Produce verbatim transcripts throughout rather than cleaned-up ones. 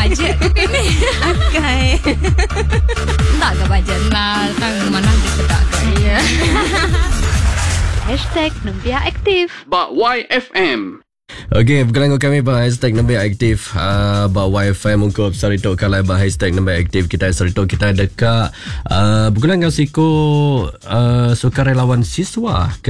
bajet ni. Okay. Tak ke bajet lah. Tang mana kita tak ke. Ya. Hashtag Nembia Aktif. Ba Y F M. Okey, berkenaan kami bah hashtag Nembia Aktif uh, bah Y F M untuk sarito kalai bah hashtag Nembia Aktif kita sarito kita dekat uh, berkenaan siku uh, sukarelawan siswa ke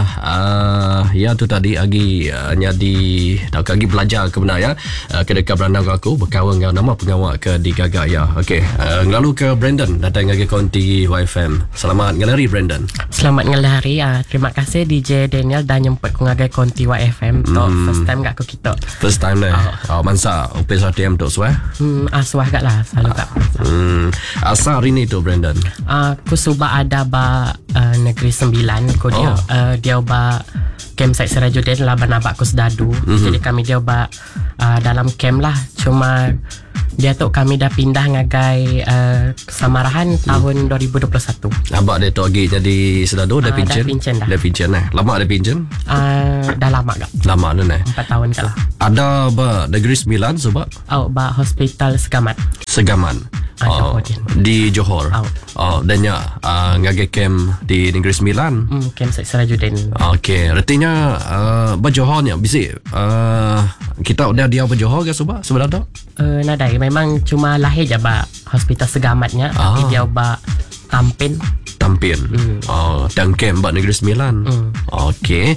uh, ya tu tadi agi uh, nyadi tak agi belajar ke benar ya uh, ke dekat berandang aku berkawan dengan nama pengawal ke di Gagak ya. Okey, uh, lalu ke Brandon datang lagi konti Y F M. Selamat ngelari Brandon. Selamat ngelari ah. Terima kasih D J Daniel dah nyempet ku ngagai konti Y F M tu. Hmm. First time kat aku kita. First time lah. Oh, oh mansa U P S R T M tu suah. Hmm, asuah kat lah selalu kat. Hmm, asal hari ni tu Brandon. Ah, aku suba ada ba uh, Negeri Sembilan ko dia. Oh. Uh, dia ba campsite Sirajuddin lah banabak ku sedadu. Mm-hmm. Jadi kami dia ba uh, dalam camp lah. Cuma dia tu kami dah pindah ngagai uh, Samarahan hmm. tahun dua ribu dua puluh satu. Abang dia tu lagi jadi sedado dah uh, pincen. Dah pincen dah. Dah pincen eh. Lama dah pincen? Uh, dah lama gak? Lama dah eh. Empat tahun kat lah. Ada ba Negeri Sembilan sebab? Oh, ba Hospital Segamat. Segaman. Ah, oh, di Johor. Oh. Oh, dan ya uh, ngagai camp di Negeri Sembilan. Hmm, campsite Sirajuddin. Okey, artinya uh, ba Johor ni bisi uh, kita udah dia ba Johor ke sebab sebenarnya? Uh, nadai memang cuma lahir je ba Hospital Segamatnya ah. Tapi dia ba Tampin. Tampin. Hmm. Oh, dan camp ba Negeri Sembilan. Hmm. Okey.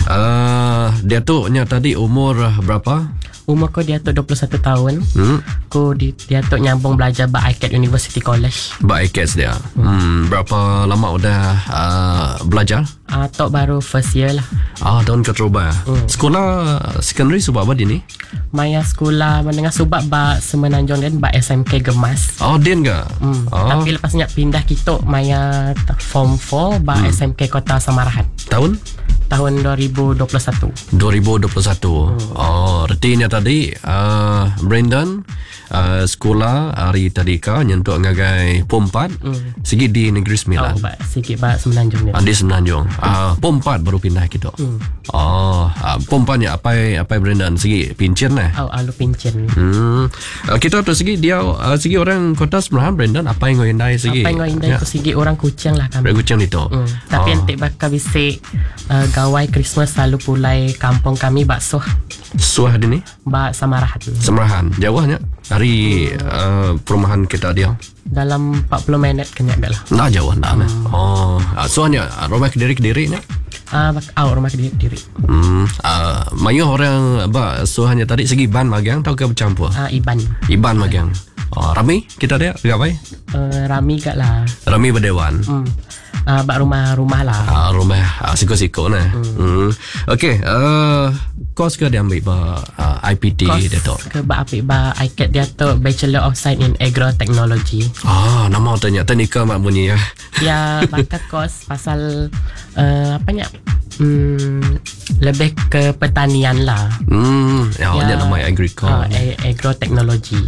Uh, dia tu nya tadi umur berapa? Umur ko dia tu dua puluh satu tahun. Hmm. Ko di, dia tu nyambung belajar ba I C A T University College. Ba I C A T dia. Hmm. hmm. Berapa lama udah uh, belajar? Ah, uh, tok baru first year lah. Ah, tahun keteroba. Hmm. Sekolah secondary sebab apa ni? Maya sekolah menengah sebab ba Semenanjung dan ba S M K Gemas. Oh, din ke? Hmm. Oh. Tapi lepasnya pindah kita Maya form four ba hmm. S M K Kota Samarahan. Tahun? Tahun dua ribu dua puluh satu. dua ribu dua puluh satu. Hmm. Oh, artinya tadi uh, Brandon uh, sekolah hari tadi ka nyentuk ngagai form empat hmm. sikit di Negeri Sembilan. Oh, ba sikit ba Semenanjung ni. Ah, di Semenanjung. Ah, uh, form empat baru pindah kita. Hmm. Oh, uh, form empat ni apa apa Brandon sikit pincen lah. Oh, alu pincen. Hmm. Uh, kita tu sikit dia uh, sikit orang Kota Semerahan Brandon apa yang ngindai sikit. Apa yang ngindai tu sikit orang Kuching lah kami. Orang Kuching itu. Hmm. Tapi oh. entik bakal bisik uh, gawai Christmas selalu pulai kampung kami bakso. Suah di ni? Ba Samarahan. Samarahan. Jauhnya dari hmm. uh, perumahan kita dia. Dalam empat puluh minit kenyap dah lah. Nah jauh dah. Hmm. Oh, uh, suahnya uh, rumah Kediri-Kediri ni? Ah, uh, oh, rumah Kediri. Hmm. Uh, mayu orang ba suahnya tadi segi ban magang atau ke bercampur? Ah, uh, Iban. Iban magang. Oh, Rami kita dia gapai? Uh, Rami kat lah. Rami berdewan. Hmm. Uh, bak rumah-rumah lah. Ah, rumah ah, siko-siko nah. Hmm. hmm. Okey, uh, kos ke dia ambil ba uh, I P T dia tu? Ke ba apik ba I C A T dia tu Bachelor of Science in Agro-Technology. Ah, nama tanya teknikal mak bunyi ya. Ya, bakal kos pasal uh, apa nya? Hmm, lebih ke pertanian lah. Hmm, ya, ya nama agricole. Uh, agro-technology.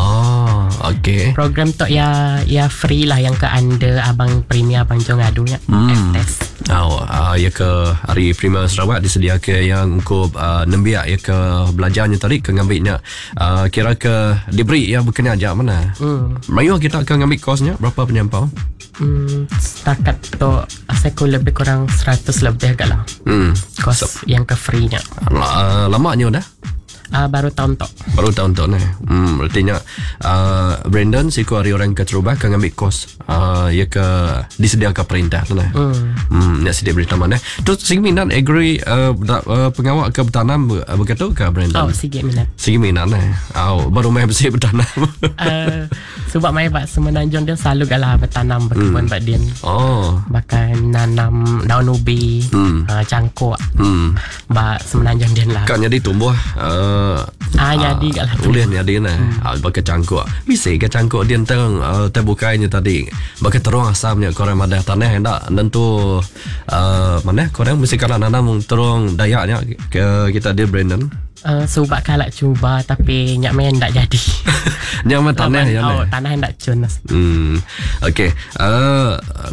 Oh, okey. Program tu ya ya free lah yang ke anda abang Premier abang Jong adunya. Hmm. F-test. Oh, uh, ya ke hari Premier Sarawak disediakan yang untuk uh, nembiak ya ke belajarnya tadi ke ngambilnya uh, kira ke diberi ya berkenaan aja mana. Hmm. Mayu kita akan ngambil kosnya berapa penyampau? Hmm, setakat tu aku lebih kurang seratus lebih agak lah. Hmm. Kos so, yang ke free nya. Uh, lamanya dah? Uh, baru tahun tu. Baru tahun tu ni. Hmm, artinya uh, Brandon siku hari orang ke Terubah kan ambil kos uh, ya ke disediakan perintah tu nah. Hmm. Hmm, nak sedia berita mana. Tu segi minat agri uh, uh, pengawal ke bertanam uh, begitu ke Brandon? Oh, segi minat. Segi minat nah. Oh, baru main bersih bertanam. uh, sebab main bak Semenanjung dia selalu galah bertanam berkebun hmm. bak dia. Oh. Bahkan nanam daun ubi, hmm. uh, cangkuk. Hmm. Bak Semenanjung dia lah. Kan jadi tumbuh uh, ah jadi kat lah. Boleh ni ada nah. Hmm. Ah, bagi cangkuk. Bisa ke cangkuk dia tang uh, terbukainya tadi. Bagi terung asamnya korang madah tanah hendak tentu uh, mana korang mesti kalau nanam terung dayaknya ke kita dia Brandon. Uh, sebab kalak cuba tapi nyak main tak jadi. Nyak main tanah ya. Oh, tanah hendak cun. Hmm. Okey. Uh,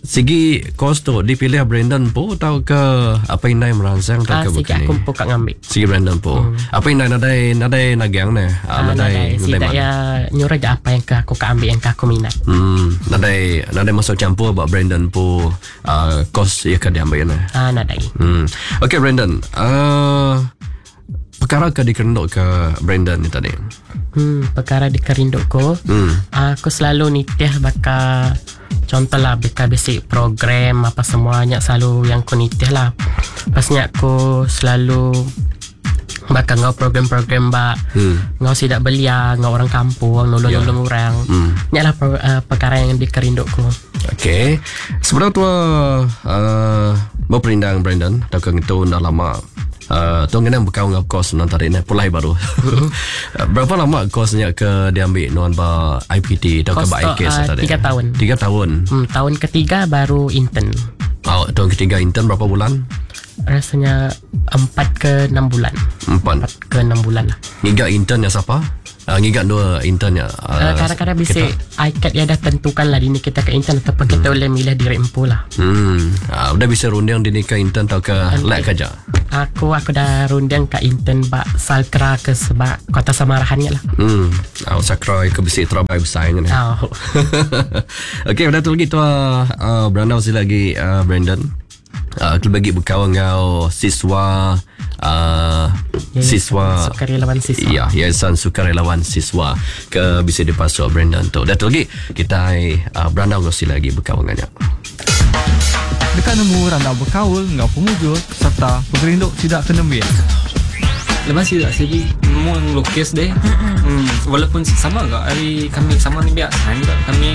segi kos tu dipilih Brandon po atau ke apa yang naik merangsang atau Ah, ke sige bukan ni? aku pun kak ngambil. Segi Brandon po. Apa yang naik nadai nadai nagang ni? Ah, nadai. Sida ya nyuruh je apa yang ke aku kak ambil yang ke aku minat. Hmm, nadai nadai masuk campur buat Brandon po uh, kos ya ke diambil ni. Ah, nadai. Hmm. Okay Brandon, uh, perkara ke dikerenduk ke Brandon ni tadi? Hmm, perkara di kerindukku. Hmm. Aku selalu nitih bakal contohlah beka basic program apa semuanya selalu yang aku nitih lah. Pasnya aku selalu bakal ngau program-program bak Hmm. ngau sidak belia ngau orang kampung nolong-nolong Ya. orang. Hmm. Ni lah pro, uh, perkara yang di kerindukku. Okay. Sebenarnya tua uh, berperindang Brandon, tak kena itu dah lama. Uh, tuan kena berkawan dengan kos non tadi ni pulai baru. Uh, berapa lama kosnya ke diambil non ba I P T atau ke Kos ba tu, I K S uh, tadi? tiga tahun. Tiga tahun. Hmm, tahun ketiga baru intern. Oh, tahun ketiga intern berapa bulan? Rasanya empat ke enam bulan. Empat. Empat ke enam bulan lah. Ngigat intern yang siapa? Uh, ngigat dua intern ya. Uh, kadang-kadang bisa I C A T dia dah tentukan lah dini kita ke intern ataupun kita boleh milih diri empu lah. Hmm. Uh, udah bisa runding dini ke intern atau ke lab kerja? Aku aku dah runding ke intern bak Salkra ke sebab Kota Samarahan ni lah. Hmm. Uh, sakrai ke besi terabai besar ni. Oh. Okay, pada tu lagi tu uh, Brandon masih lagi uh, Brandon. Uh, aku bagi berkawan dengan siswa uh, siswa Sukarelawan siswa. Ya, Yayasan Sukarelawan Siswa ke bisa dipasuk Brandon tu. Dan tu lagi kita uh, Brandon masih lagi berkawan dengannya. Dekat nemu randa berkaul, ngau pemujur serta bergerinduk tidak kena biar. Lepas tidak sih mau lukis deh. Hmm, walaupun sama gak hari kami sama ni biasa juga kami